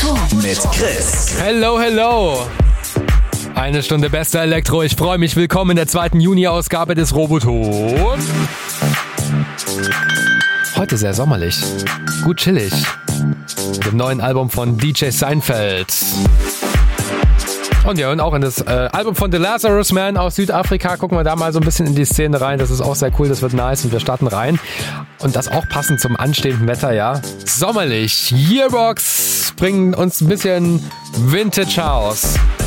Elektro mit Chris. Hello, hello. Eine Stunde bester Elektro. Ich freue mich. Willkommen in der 2. Juni-Ausgabe des Roboton. Heute sehr sommerlich. Gut chillig. Mit dem neuen Album von DJ Seinfeld. Und wir hören auch in das Album von The Lazarus Man aus Südafrika. Gucken wir da mal so ein bisschen in die Szene rein. Das ist auch sehr cool, das wird nice und wir starten rein. Und das auch passend zum anstehenden Wetter, ja. Sommerlich. Yearbox bringen uns ein bisschen Vintage House.